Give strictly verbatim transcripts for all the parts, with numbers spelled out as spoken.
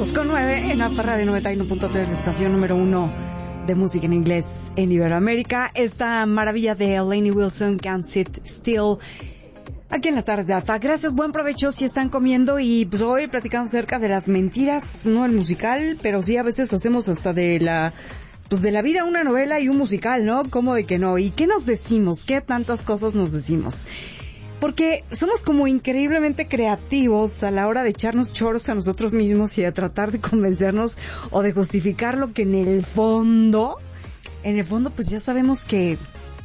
Dos con nueve en Alfa Radio noventa y uno punto tres, la estación número uno de música en inglés en Iberoamérica. Esta maravilla de Lainey Wilson, Can't Sit Still, aquí en las tardes de Alfa. Gracias, buen provecho si están comiendo. Y pues hoy platicamos acerca de las mentiras, no el musical, pero sí a veces lo hacemos hasta de la... pues de la vida una novela y un musical, ¿no? ¿Cómo de que no? ¿Y qué nos decimos? ¿Qué tantas cosas nos decimos? Porque somos como increíblemente creativos a la hora de echarnos choros a nosotros mismos y de tratar de convencernos o de justificar lo que en el fondo, en el fondo pues ya sabemos que,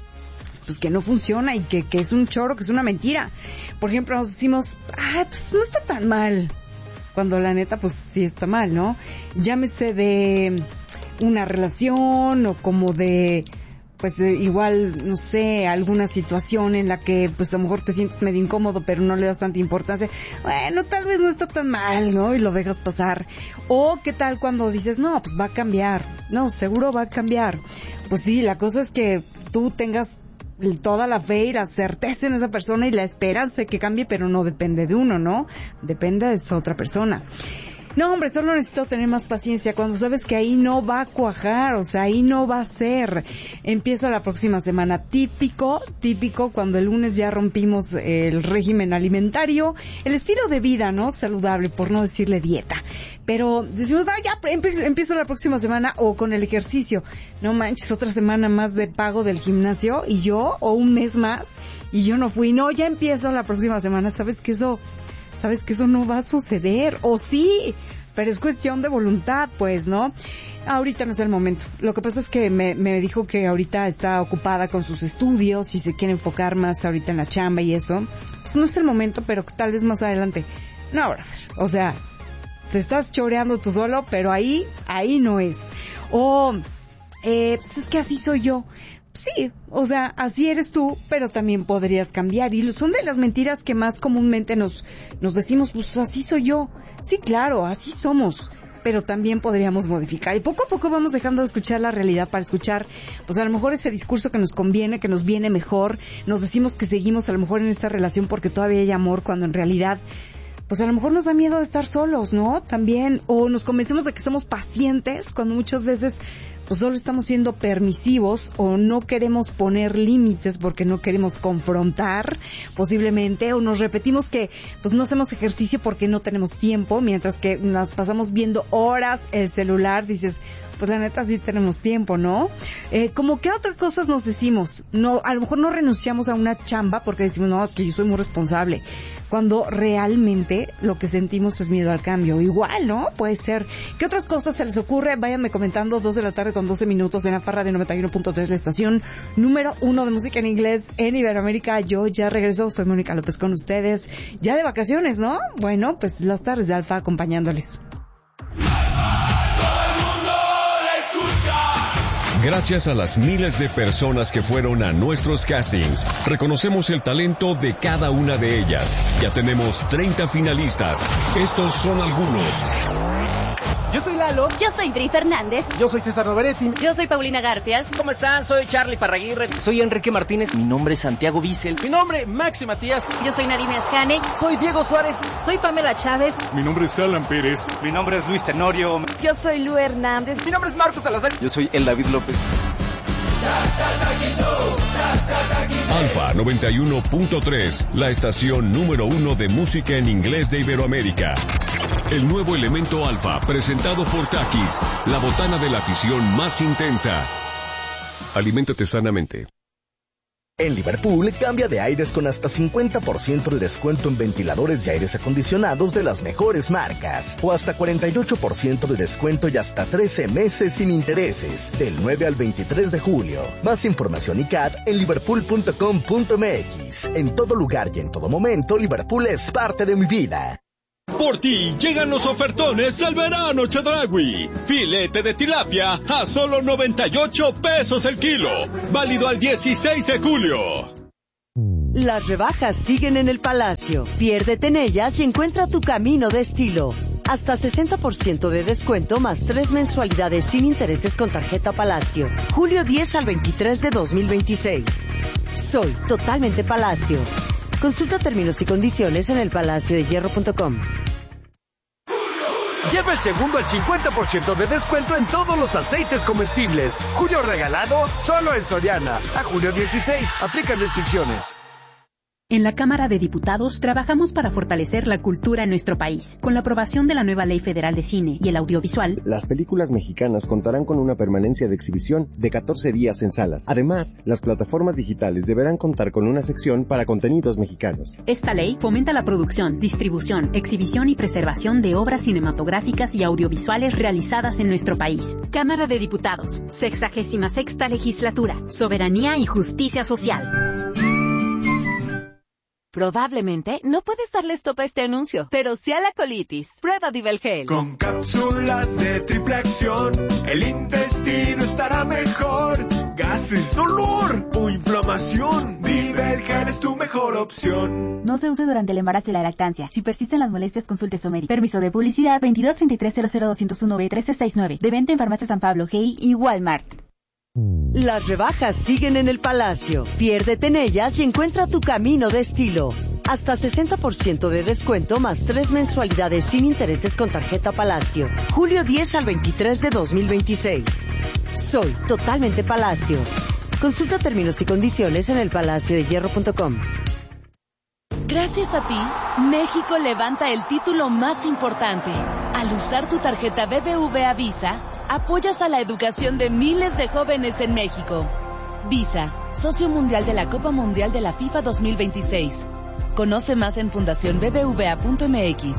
pues que no funciona y que, que es un choro, que es una mentira. Por ejemplo, nos decimos, ah, pues no está tan mal, cuando la neta pues sí está mal, ¿no? Llámese de una relación o como de... pues eh, igual, no sé, alguna situación en la que pues a lo mejor te sientes medio incómodo pero no le das tanta importancia. Bueno, tal vez no está tan mal, ¿no? Y lo dejas pasar. O qué tal cuando dices, no, pues va a cambiar. No, seguro va a cambiar. Pues sí, la cosa es que tú tengas toda la fe y la certeza en esa persona y la esperanza de que cambie, pero no depende de uno, ¿no? Depende de esa otra persona. No, hombre, solo necesito tener más paciencia cuando sabes que ahí no va a cuajar, o sea, ahí no va a ser. Empiezo la próxima semana. Típico, típico, cuando el lunes ya rompimos el régimen alimentario, el estilo de vida, ¿no? Saludable, por no decirle dieta. Pero decimos, ah, ya, empiezo la próxima semana, o con el ejercicio. No manches, otra semana más de pago del gimnasio, y yo, o un mes más, y yo no fui. No, ya empiezo la próxima semana. ¿Sabes que eso... Sabes que eso no va a suceder, o sí, pero es cuestión de voluntad, pues, ¿no? Ahorita no es el momento. Lo que pasa es que me, me dijo que ahorita está ocupada con sus estudios y se quiere enfocar más ahorita en la chamba y eso. Pues no es el momento, pero tal vez más adelante. No, brother, o sea, te estás choreando tú solo, pero ahí, ahí no es. O, eh, pues es que así soy yo. Sí, o sea, así eres tú, pero también podrías cambiar. Y son de las mentiras que más comúnmente nos, nos decimos, pues así soy yo. Sí, claro, así somos, pero también podríamos modificar. Y poco a poco vamos dejando de escuchar la realidad para escuchar, pues a lo mejor ese discurso que nos conviene, que nos viene mejor. Nos decimos que seguimos a lo mejor en esta relación porque todavía hay amor, cuando en realidad... pues a lo mejor nos da miedo de estar solos, ¿no? También, o nos convencemos de que somos pacientes, cuando muchas veces pues solo estamos siendo permisivos, o no queremos poner límites porque no queremos confrontar, posiblemente, o nos repetimos que pues no hacemos ejercicio porque no tenemos tiempo, mientras que nos pasamos viendo horas el celular. Dices, pues la neta sí tenemos tiempo, ¿no? Eh, como que otras cosas nos decimos, no, a lo mejor no renunciamos a una chamba porque decimos, no, es que yo soy muy responsable, cuando realmente lo que sentimos es miedo al cambio. Igual, ¿no? Puede ser. ¿Qué otras cosas se les ocurre? Váyanme comentando. Dos de la tarde con doce minutos en Alfa Radio noventa y uno punto tres, la estación número uno de música en inglés en Iberoamérica. Yo ya regreso, soy Mónica López con ustedes, ya de vacaciones, ¿no? Bueno, pues las tardes de Alfa acompañándoles. Gracias a las miles de personas que fueron a nuestros castings, reconocemos el talento de cada una de ellas. Ya tenemos treinta finalistas. Estos son algunos. Yo soy Lalo. Yo soy Bri Fernández. Yo soy César Noveretti. Yo soy Paulina Garfias. ¿Cómo están? Soy Charlie Parraguirre. Soy Enrique Martínez. Mi nombre es Santiago Bissell. Mi nombre, Maxi Matías. Yo soy Nadine Ascane. Soy Diego Suárez. Soy Pamela Chávez. Mi nombre es Alan Pérez. Mi nombre es Luis Tenorio. Yo soy Lu Hernández. Mi nombre es Marcos Salazar. Yo soy El David López. Alfa noventa y uno punto tres, la estación número uno de música en inglés de Iberoamérica. El nuevo elemento Alfa, presentado por Takis, la botana de la afición más intensa. Aliméntate sanamente. En Liverpool, cambia de aires con hasta cincuenta por ciento de descuento en ventiladores y aires acondicionados de las mejores marcas. O hasta cuarenta y ocho por ciento de descuento y hasta trece meses sin intereses. Del nueve al veintitrés de julio. Más información y C A D en liverpool punto com punto m x. En todo lugar y en todo momento, Liverpool es parte de mi vida. Por ti llegan los ofertones al verano Chedraui. Filete de tilapia a solo noventa y ocho pesos el kilo. Válido al dieciséis de julio. Las rebajas siguen en el Palacio. Piérdete en ellas y encuentra tu camino de estilo. Hasta sesenta por ciento de descuento más tres mensualidades sin intereses con tarjeta Palacio. julio diez al veintitrés de dos mil veintiséis. Soy totalmente Palacio. Consulta términos y condiciones en el palacio de hierro punto com. Lleva el segundo al cincuenta por ciento de descuento en todos los aceites comestibles. Julio regalado solo en Soriana. A julio dieciséis. Aplican restricciones. En la Cámara de Diputados trabajamos para fortalecer la cultura en nuestro país. Con la aprobación de la nueva Ley Federal de Cine y el Audiovisual, las películas mexicanas contarán con una permanencia de exhibición de catorce días en salas. Además, las plataformas digitales deberán contar con una sección para contenidos mexicanos. Esta ley fomenta la producción, distribución, exhibición y preservación de obras cinematográficas y audiovisuales realizadas en nuestro país. Cámara de Diputados, sexagésima sexta legislatura, soberanía y justicia social. Probablemente no puedes darle stop a este anuncio, pero sí a la colitis. Prueba Divelgel. Con cápsulas de triple acción, el intestino estará mejor. Gases, dolor o inflamación, Divelgel es tu mejor opción. No se use durante el embarazo y la lactancia. Si persisten las molestias, consulte a su médico. Permiso de publicidad veintidós treinta y tres cero cero doscientos uno B trece sesenta y nueve. De venta en Farmacia San Pablo, G I y Walmart. Las rebajas siguen en el Palacio. Piérdete en ellas y encuentra tu camino de estilo. Hasta sesenta por ciento de descuento más tres mensualidades sin intereses con tarjeta Palacio. Julio diez al veintitrés de dos mil veintiséis. Soy totalmente Palacio. Consulta términos y condiciones en el palacio de hierro punto com. Gracias a ti, México levanta el título más importante. Al usar tu tarjeta B B V A Visa, apoyas a la educación de miles de jóvenes en México. Visa, socio mundial de la Copa Mundial de la FIFA dos mil veintiséis. Conoce más en fundación b b v a punto m x.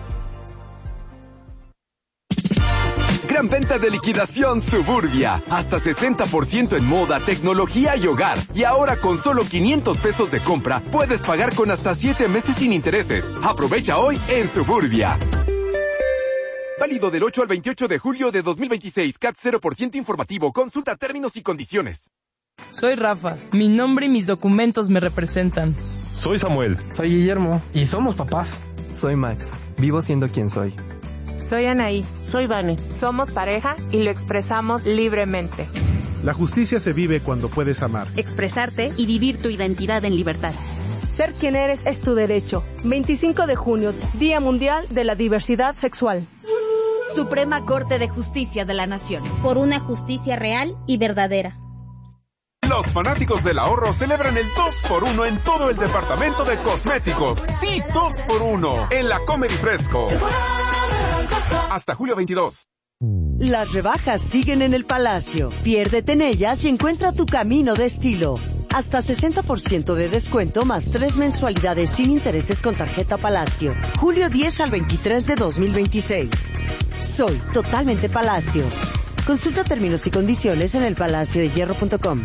Gran venta de liquidación Suburbia. Hasta sesenta por ciento en moda, tecnología y hogar. Y ahora con solo quinientos pesos de compra, puedes pagar con hasta siete meses sin intereses. Aprovecha hoy en Suburbia. Válido del ocho al veintiocho de julio de dos mil veintiséis. C A T cero por ciento informativo. Consulta términos y condiciones. Soy Rafa. Mi nombre y mis documentos me representan. Soy Samuel. Soy Guillermo. Y somos papás. Soy Max. Vivo siendo quien soy. Soy Anaí. Soy Vane. Somos pareja y lo expresamos libremente. La justicia se vive cuando puedes amar, expresarte y vivir tu identidad en libertad. Ser quien eres es tu derecho. veinticinco de junio, Día Mundial de la Diversidad Sexual. Suprema Corte de Justicia de la Nación. Por una justicia real y verdadera. Los fanáticos del ahorro celebran el dos por uno en todo el departamento de cosméticos. Sí, dos por uno en la Comer y Fresco. Hasta julio veintidós. Las rebajas siguen en el Palacio. Piérdete en ellas y encuentra tu camino de estilo. Hasta sesenta por ciento de descuento más tres mensualidades sin intereses con tarjeta Palacio. Julio diez al veintitrés de dos mil veintiséis. Soy totalmente Palacio. Consulta términos y condiciones en el palacio de hierro punto com.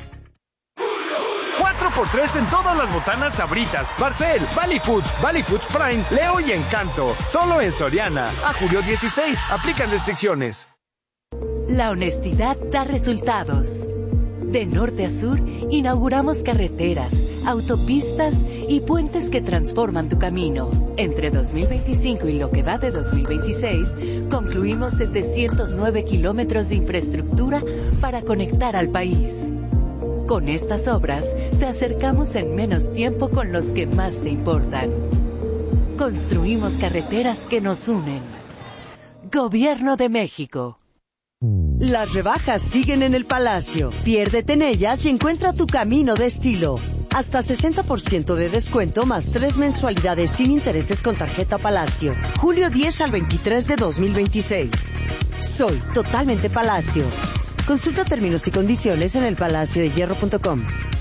cuatro por tres en todas las botanas Sabritas, Barcel, Valley Foods, Valley Foods Prime, Leo y Encanto. Solo en Soriana. A julio dieciséis. Aplican restricciones. La honestidad da resultados. De norte a sur, inauguramos carreteras, autopistas y puentes que transforman tu camino. Entre dos mil veinticinco y lo que va de dos mil veintiséis, concluimos setecientos nueve kilómetros de infraestructura para conectar al país. Con estas obras, te acercamos en menos tiempo con los que más te importan. Construimos carreteras que nos unen. Gobierno de México. Las rebajas siguen en el Palacio. Piérdete en ellas y encuentra tu camino de estilo. Hasta sesenta por ciento de descuento más tres mensualidades sin intereses con tarjeta Palacio. Julio diez al veintitrés de dos mil veintiséis. Soy totalmente Palacio. Consulta términos y condiciones en el palacio de hierro punto com.